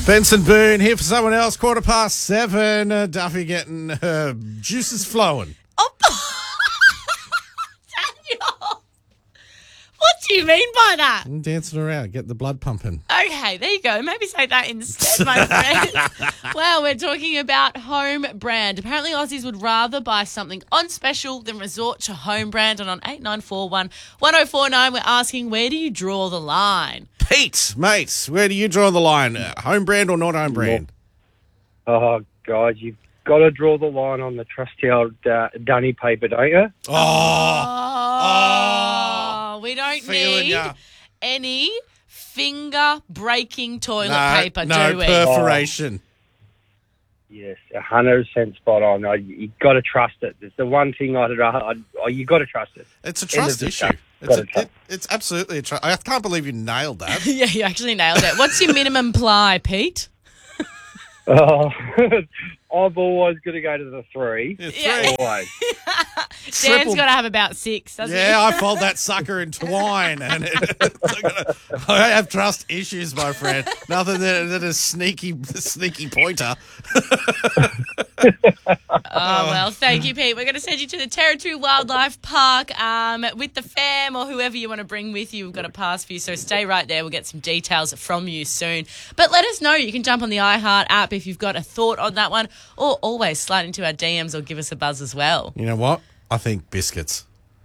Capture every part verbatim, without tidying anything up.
Benson Boone here for someone else. Quarter past seven. Uh, Duffy getting her juices flowing. Oh, Daniel, what do you mean by that? I'm dancing around, get the blood pumping. Okay, there you go. Maybe say that instead, my friend. Well, we're talking about home brand. Apparently, Aussies would rather buy something on special than resort to home brand. And on eight nine four one, one oh four nine, we're asking, where do you draw the line? Pete, mate, where do you draw the line? Uh, home brand or not home brand? Oh, God, you've got to draw the line on the trusty old uh, dunny paper, don't you? Oh, Oh, we don't feeling need ya. any finger-breaking toilet no, paper, no do we? perforation. Yes, one hundred percent spot on. No, you, you got to trust it. It's the one thing I'd, I'd, oh, you got to trust it. It's a End of trust the issue. chat. It's, Gotta a, trust. it, it's absolutely a trust. I can't believe you nailed that. Yeah, you actually nailed it. What's your minimum ply, Pete? Oh, I've always got to go to the three. Yeah, three. Yeah. Always. Dan's Triple- got to have about six, doesn't Yeah, I fold that sucker in twine, and it, I have trust issues, my friend. Nothing than, than a sneaky, sneaky pointer. he? Oh, well, thank you, Pete. We're going to send you to the Territory Wildlife Park um, with the fam or whoever you want to bring with you. We've got a pass for you, so stay right there. We'll get some details from you soon. But let us know. You can jump on the iHeart app if you've got a thought on that one, or always slide into our D Ms or give us a buzz as well. You know what? I think biscuits.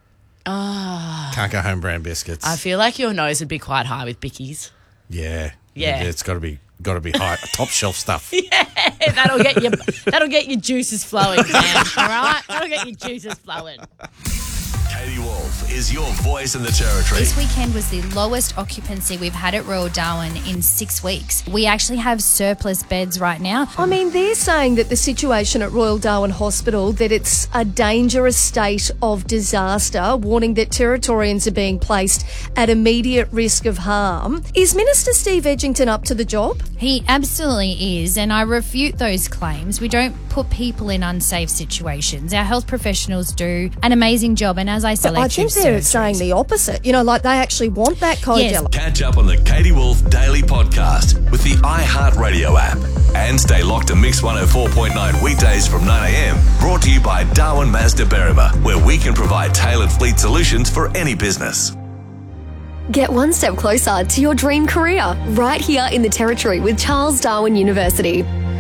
Ah, Can't go home brand biscuits. I feel like your nose would be quite high with Bickies. yeah, Yeah. It's got to be, got to be high, top shelf stuff. Yeah, that'll get your that'll get your juices flowing, man. All right, that'll get your juices flowing. Katie Wolf is your voice in the Territory. This weekend was the lowest occupancy we've had at Royal Darwin in six weeks. We actually have surplus beds right now. I mean, they're saying that the situation at Royal Darwin Hospital, that it's a dangerous state of disaster, warning that Territorians are being placed at immediate risk of harm. Is Minister Steve Edgington up to the job? He absolutely is, and I refute those claims. We don't put people in unsafe situations. Our health professionals do an amazing job, and as I said, I think they're saying the opposite. You know, like they actually want that Codella. Catch up on the Katie Wolf Daily Podcast with the iHeartRadio app. And stay locked to Mix one oh four point nine weekdays from nine a.m. Brought to you by Darwin Mazda Berrima, where we can provide tailored fleet solutions for any business. Get one step closer to your dream career right here in the Territory with Charles Darwin University.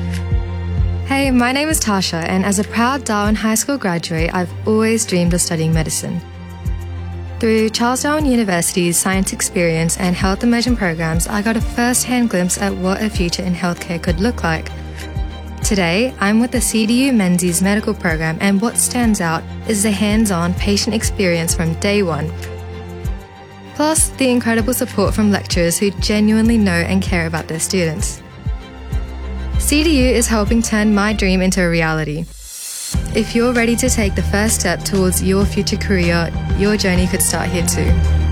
Hey, my name is Tasha, and as a proud Darwin High School graduate, I've always dreamed of studying medicine. Through Charles Darwin University's science experience and health immersion programs, I got a first-hand glimpse at what a future in healthcare could look like. Today, I'm with the C D U Menzies Medical Program, and what stands out is the hands-on patient experience from day one. Plus, the incredible support from lecturers who genuinely know and care about their students. C D U is helping turn my dream into a reality. If you're ready to take the first step towards your future career, your journey could start here too.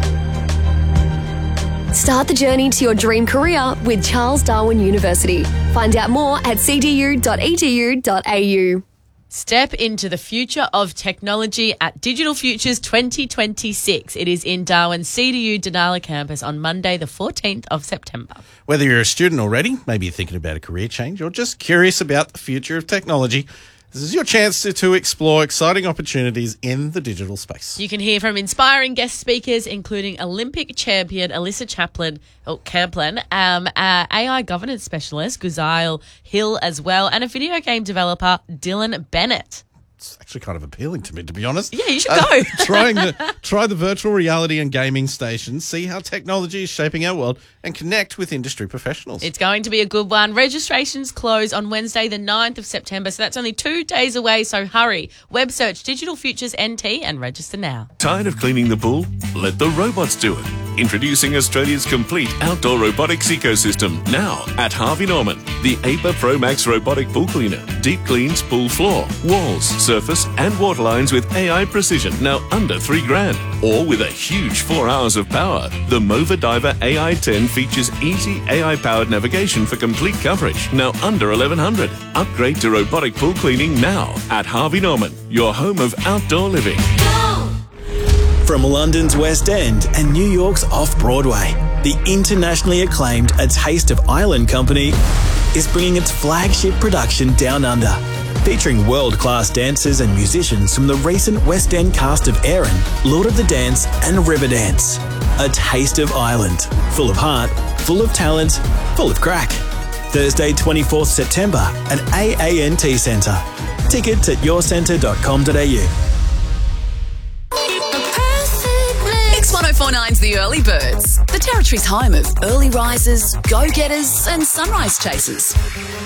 Start the journey to your dream career with Charles Darwin University. Find out more at c d u dot e d u dot a u. Step into the future of technology at Digital Futures twenty twenty-six. It is in Darwin's C D U Denali campus on Monday, the fourteenth of September. Whether you're a student already, maybe you're thinking about a career change, or just curious about the future of technology, this is your chance to, to explore exciting opportunities in the digital space. You can hear from inspiring guest speakers, including Olympic champion Alyssa Chaplin, oh, Camplin, um, uh, A I governance specialist Guzail Hill as well, and a video game developer Dylan Bennett. It's actually kind of appealing to me, to be honest. Yeah, you should Uh, go. trying the, try the virtual reality and gaming stations, see how technology is shaping our world, and connect with industry professionals. It's going to be a good one. Registrations close on Wednesday, the ninth of September, so that's only two days away, so hurry. Web search Digital Futures N T and register now. Tired of cleaning the pool? Let the robots do it. Introducing Australia's complete outdoor robotics ecosystem now at Harvey Norman. The A P A Pro Max robotic pool cleaner. Deep cleans pool floor, walls, surface and water lines with A I precision, now under three grand. Or with a huge four hours of power. The Mova Diver A I ten features easy A I-powered navigation for complete coverage, now under eleven hundred. Upgrade to robotic pool cleaning now at Harvey Norman, your home of outdoor living. From London's West End and New York's Off-Broadway, the internationally acclaimed A Taste of Ireland company is bringing its flagship production Down Under, featuring world-class dancers and musicians from the recent West End cast of Erin, Lord of the Dance and Riverdance. A taste of Ireland, full of heart, full of talent, full of crack. Thursday, twenty-fourth September at A A N T Centre. Tickets at your centre dot com dot a u. Mix one oh four nine's The Early Birds, the Territory's home of early risers, go-getters and sunrise chasers.